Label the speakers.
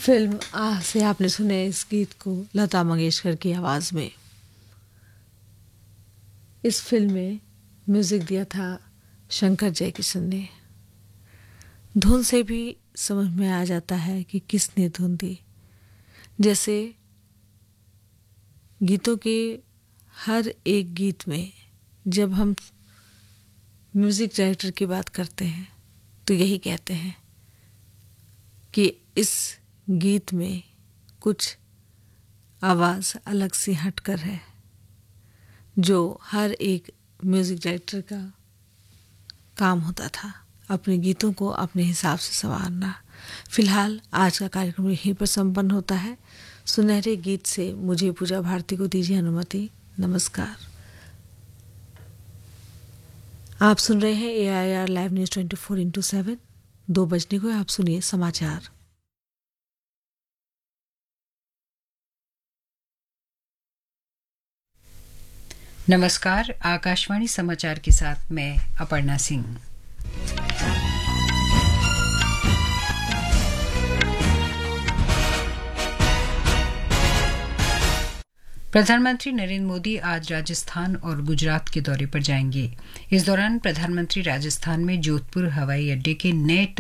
Speaker 1: Film आह से आपने सुने इस गीत को लता मंगेशकर की आवाज़ में। इस फिल्म में म्यूज़िक दिया था शंकर जयकिशन ने। धुन से भी समझ में आ जाता है कि किसने धुन दी। जैसे गीतों के हर एक गीत में जब हम म्यूज़िक डायरेक्टर की बात करते हैं तो यही कहते हैं कि इस गीत में कुछ आवाज़ अलग सी हटकर है, जो हर एक म्यूज़िक डायरेक्टर का काम होता था, अपने गीतों को अपने हिसाब से संवारना। फिलहाल आज का कार्यक्रम यहीं पर संपन्न होता है। सुनहरे गीत से मुझे पूजा भारती को दीजिए अनुमति। नमस्कार। आप सुन रहे हैं AIR लाइव न्यूज़ 24/7। 2 बजने को आप सुनिए समाचार।
Speaker 2: नमस्कार, आकाशवाणी समाचार के साथ मैं अपर्णा सिंह। प्रधानमंत्री नरेंद्र मोदी आज राजस्थान और गुजरात के दौरे पर जाएंगे। इस दौरान प्रधानमंत्री राजस्थान में जोधपुर हवाई अड्डे के नए